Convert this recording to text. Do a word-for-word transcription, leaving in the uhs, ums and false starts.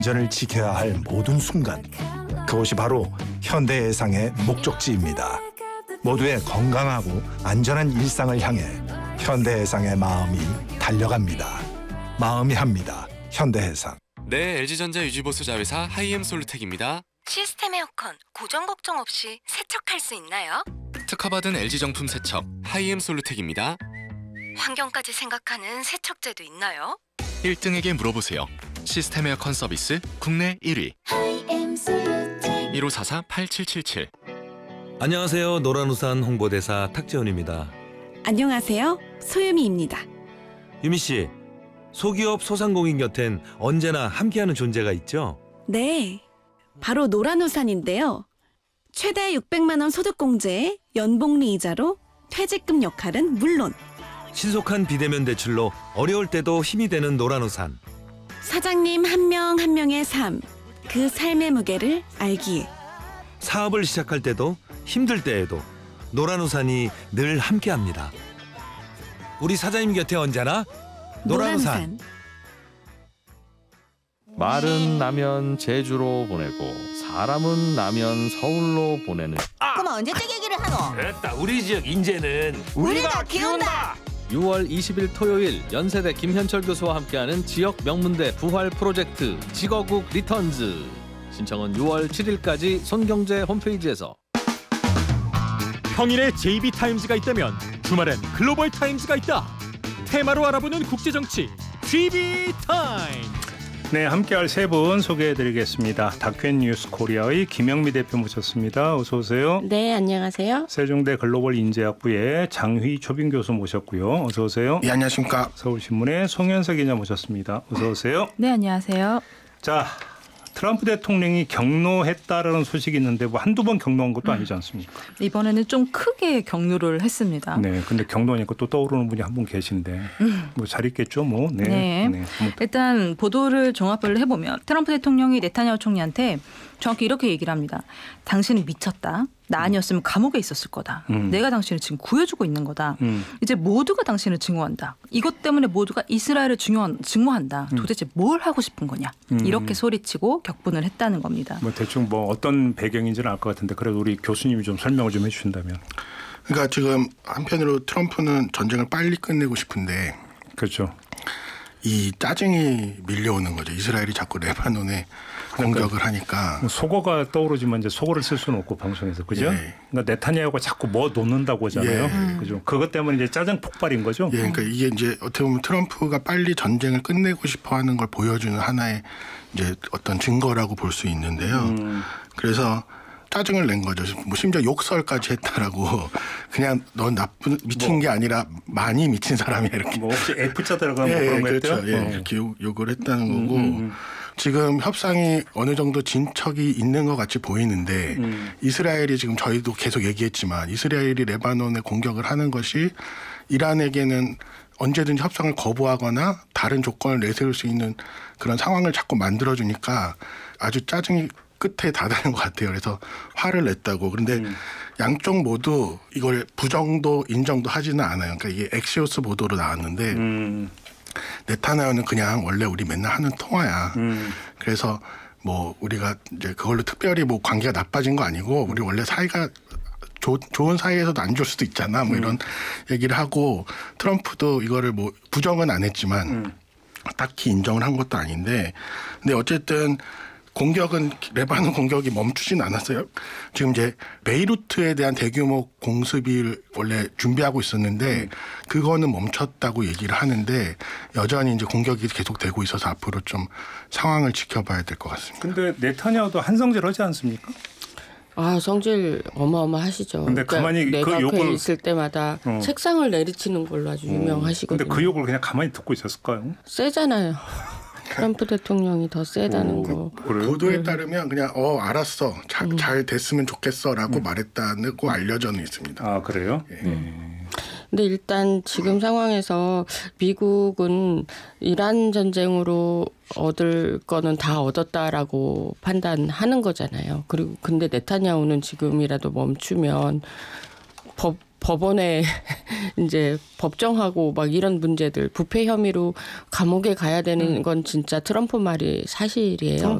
안전을 지켜야 할 모든 순간, 그것이 바로 현대해상의 목적지입니다. 모두의 건강하고 안전한 일상을 향해 현대해상의 마음이 달려갑니다. 마음이 합니다. 현대해상. 네, 엘지전자 유지보수 자회사 하이엠솔루텍입니다. 시스템 에어컨 고정 걱정 없이 세척할 수 있나요? 특허받은 엘지 정품 세척 하이엠솔루텍입니다. 환경까지 생각하는 세척제도 있나요? 일 등에게 물어보세요. 시스템 에어컨 서비스 국내 일 위. 일오사사 팔칠칠칠. 안녕하세요. 노란우산 홍보대사 탁재훈입니다. 안녕하세요. 소유미입니다. 유미 씨, 소기업 소상공인 곁엔 언제나 함께하는 존재가 있죠? 네, 바로 노란우산인데요. 최대 육백만 원 소득공제에 연복리 이자로 퇴직금 역할은 물론 신속한 비대면 대출로 어려울 때도 힘이 되는 노란우산. 사장님 한 명 한 명의 삶, 그 삶의 무게를 알기에 사업을 시작할 때도 힘들 때에도 노란우산이 늘 함께합니다. 우리 사장님 곁에 언제나 노란우산. 노란우산. 말은 라면 제주로 보내고 사람은 라면 서울로 보내는. 그럼 언제적 얘기를 하노? 됐다. 우리 지역 인재는 우리가 키운다. 유월 이십일 토요일 연세대 김현철 교수와 함께하는 지역 명문대 부활 프로젝트 직어국 리턴즈. 신청은 유월 칠일까지 손경제 홈페이지에서. 평일에 제이비타임즈가 있다면 주말엔 글로벌타임즈가 있다. 테마로 알아보는 국제정치 지비타임. 네, 함께할 세 분 소개해드리겠습니다. 다큐엔뉴스 코리아의 김영미 대표 모셨습니다. 어서 오세요. 네, 안녕하세요. 세종대 글로벌 인재학부의 장휘 초빙 교수 모셨고요. 어서 오세요. 네, 안녕하십니까. 서울신문의 송현석 기자 모셨습니다. 어서 오세요. 네, 안녕하세요. 자, 트럼프 대통령이 경로했다라는 소식이 있는데 뭐 한두 번 경로한 것도 아니지 않습니까? 이번에는 좀 크게 격려를 했습니다. 네, 근데 경로니까 또 떠오르는 분이 한 분 계신데 뭐 잘 있겠죠, 뭐. 네. 네. 네. 일단 보도를 종합을 해보면 트럼프 대통령이 네타냐후 총리한테 정확히 이렇게 얘기를 합니다. 당신은 미쳤다. 나 아니었으면 감옥에 있었을 거다. 음. 내가 당신을 지금 구해주고 있는 거다. 음. 이제 모두가 당신을 증오한다. 이것 때문에 모두가 이스라엘을 증오한, 증오한다. 음. 도대체 뭘 하고 싶은 거냐. 음. 이렇게 소리치고 격분을 했다는 겁니다. 뭐 대충 뭐 어떤 배경인지는 알 것 같은데 그래도 우리 교수님이 좀 설명을 좀 해주신다면. 그러니까 지금 한편으로 트럼프는 전쟁을 빨리 끝내고 싶은데 그렇죠. 이 짜증이 밀려오는 거죠. 이스라엘이 자꾸 레바논에 공격을 그러니까 하니까. 속어가 떠오르지만 이제 속어를 쓸 수는 없고 방송에서 그죠? 예. 그러니까 네타냐후가 자꾸 뭐 놓는다고 하잖아요. 예. 그죠? 그것 때문에 이제 짜증 폭발인 거죠. 예, 그러니까 이게 이제 어떻게 보면 트럼프가 빨리 전쟁을 끝내고 싶어하는 걸 보여주는 하나의 이제 어떤 증거라고 볼 수 있는데요. 음. 그래서 짜증을 낸 거죠. 뭐 심지어 욕설까지 했다라고. 그냥 넌 나쁜 미친 뭐. 게 아니라 많이 미친 사람이야 이렇게. 뭐 혹시 F자 들어가면 예, 뭐 그런 거 그렇죠. 했대요? 예, 어. 이렇게 욕, 욕을 했다는 거고. 음, 음. 지금 협상이 어느 정도 진척이 있는 것 같이 보이는데 음. 이스라엘이 지금 저희도 계속 얘기했지만 이스라엘이 레바논에 공격을 하는 것이 이란에게는 언제든지 협상을 거부하거나 다른 조건을 내세울 수 있는 그런 상황을 자꾸 만들어주니까 아주 짜증이 끝에 다다른 것 같아요. 그래서 화를 냈다고. 그런데 음. 양쪽 모두 이걸 부정도 인정도 하지는 않아요. 그러니까 이게 엑시오스 보도로 나왔는데 음. 네타냐후는 그냥 원래 우리 맨날 하는 통화야. 음. 그래서 뭐 우리가 이제 그걸로 특별히 뭐 관계가 나빠진 거 아니고 우리 원래 사이가 조, 좋은 사이에서도 안 좋을 수도 있잖아. 뭐 이런 음. 얘기를 하고 트럼프도 이거를 뭐 부정은 안 했지만 음. 딱히 인정을 한 것도 아닌데 근데 어쨌든 공격은 레바논 공격이 멈추진 않았어요. 지금 이제 베이루트에 대한 대규모 공습을 원래 준비하고 있었는데 그거는 멈췄다고 얘기를 하는데 여전히 이제 공격이 계속되고 있어서 앞으로 좀 상황을 지켜봐야 될 것 같습니다. 근데 네타냐후도 한성질하지 않습니까? 아, 성질 어마어마하시죠. 근데 가만히 그러니까 그 욕을 있을 때마다 어. 책상을 내리치는 걸로 아주 유명하시거든요. 근데 그 욕을 그냥 가만히 듣고 있었을까요? 세잖아요. 트럼프 대통령이 더 세다는 오, 거. 보도에 음. 따르면 그냥 어 알았어 자, 음. 잘 됐으면 좋겠어라고 음. 말했다고 알려져는 있습니다. 아 그래요? 예. 네. 근데 일단 지금 상황에서 미국은 이란 전쟁으로 얻을 거는 다 얻었다라고 판단하는 거잖아요. 그리고 근데 네타냐후는 지금이라도 멈추면 법 법원에 이제 법정하고 막 이런 문제들 부패 혐의로 감옥에 가야 되는 건 진짜 트럼프 말이 사실이에요.